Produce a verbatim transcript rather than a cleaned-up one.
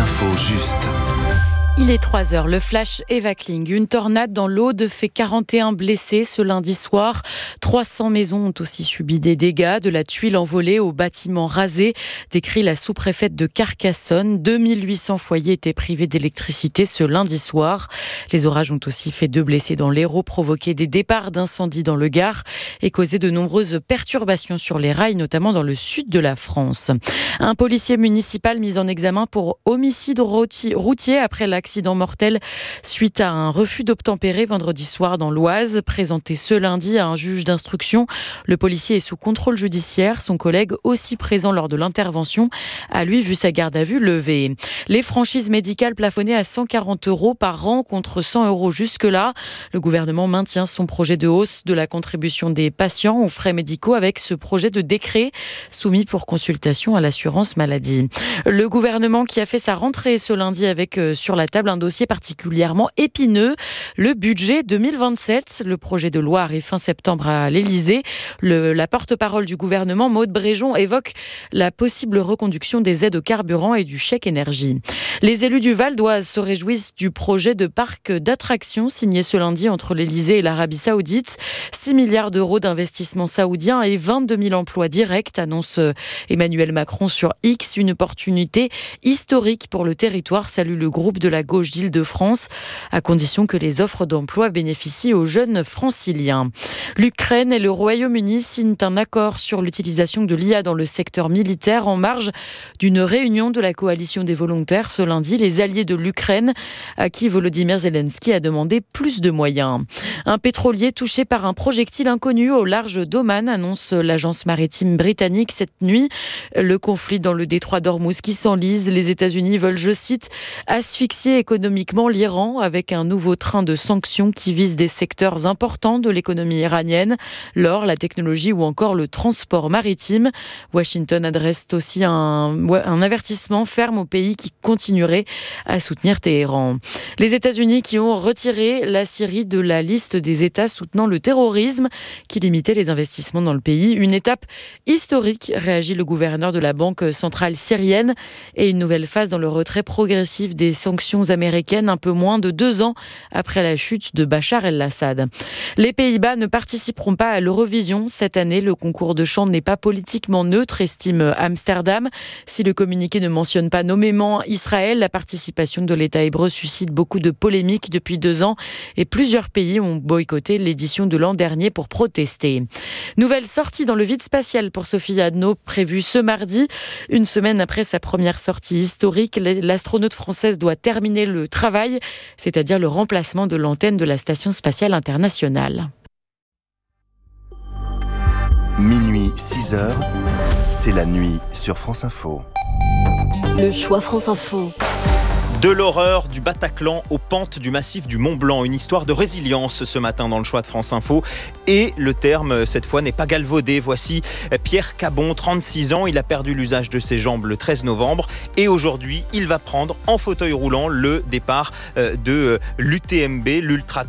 L'info juste. Il est trois heures, le flash Eva Kling. Une tornade dans l'Aude fait quarante et un blessés ce lundi soir. trois cents maisons ont aussi subi des dégâts, de la tuile envolée aux bâtiments rasés, décrit la sous-préfète de Carcassonne. deux mille huit cents foyers étaient privés d'électricité ce lundi soir. Les orages ont aussi fait deux blessés dans l'Hérault, provoqué des départs d'incendies dans le Gard et causé de nombreuses perturbations sur les rails, notamment dans le sud de la France. Un policier municipal mis en examen pour homicide routier après la accident mortel suite à un refus d'obtempérer vendredi soir dans l'Oise, présenté ce lundi à un juge d'instruction. Le policier est sous contrôle judiciaire. Son collègue, aussi présent lors de l'intervention, a lui vu sa garde à vue levée. Les franchises médicales plafonnées à cent quarante euros par an contre cent euros jusque-là. Le gouvernement maintient son projet de hausse de la contribution des patients aux frais médicaux avec ce projet de décret soumis pour consultation à l'assurance maladie. Le gouvernement qui a fait sa rentrée ce lundi avec euh, sur la table un dossier particulièrement épineux, le budget deux mille vingt-sept. Le projet de loi arrive fin septembre à l'Élysée. Le, la porte-parole du gouvernement, Maud Bréjon, évoque la possible reconduction des aides au carburant et du chèque énergie. Les élus du Val d'Oise se réjouissent du projet de parc d'attractions signé ce lundi entre l'Élysée et l'Arabie Saoudite. six milliards d'euros d'investissement saoudien et vingt-deux mille emplois directs, annonce Emmanuel Macron sur X. Une opportunité historique pour le territoire, salue le groupe de la gauche d'Île-de-France, à condition que les offres d'emploi bénéficient aux jeunes franciliens. L'Ukraine et le Royaume-Uni signent un accord sur l'utilisation de l'I A dans le secteur militaire en marge d'une réunion de la coalition des volontaires ce lundi. Les alliés de l'Ukraine, à qui Volodymyr Zelensky a demandé plus de moyens. Un pétrolier touché par un projectile inconnu au large d'Oman, annonce l'agence maritime britannique cette nuit. Le conflit dans le détroit d'Ormuz qui s'enlise. Les États-Unis veulent, je cite, asphyxier économiquement l'Iran avec un nouveau train de sanctions qui vise des secteurs importants de l'économie iranienne, l'or, la technologie ou encore le transport maritime. Washington adresse aussi un, un avertissement ferme aux pays qui continueraient à soutenir Téhéran. Les États-Unis qui ont retiré la Syrie de la liste des États soutenant le terrorisme qui limitait les investissements dans le pays. Une étape historique, réagit le gouverneur de la Banque centrale syrienne, et une nouvelle phase dans le retrait progressif des sanctions américaines un peu moins de deux ans après la chute de Bachar el-Assad. Les Pays-Bas ne participeront pas à l'Eurovision cette année. Le concours de chant n'est pas politiquement neutre, estime Amsterdam. Si le communiqué ne mentionne pas nommément Israël, la participation de l'État hébreu suscite beaucoup de polémiques depuis deux ans et plusieurs pays ont boycotté l'édition de l'an dernier pour protester. Nouvelle sortie dans le vide spatial pour Sophie Adno, prévue ce mardi. Une semaine après sa première sortie historique, l'astronaute française doit terminer le travail, c'est-à-dire le remplacement de l'antenne de la Station spatiale internationale. Minuit, six heures, c'est la nuit sur France Info. Le choix France Info. De l'horreur du Bataclan aux pentes du massif du Mont Blanc. Une histoire de résilience ce matin dans le choix de France Info. Et le terme, cette fois, n'est pas galvaudé. Voici Pierre Cabon, trente-six ans. Il a perdu l'usage de ses jambes le treize novembre. Et aujourd'hui, il va prendre en fauteuil roulant le départ de l'U T M B, l'Ultra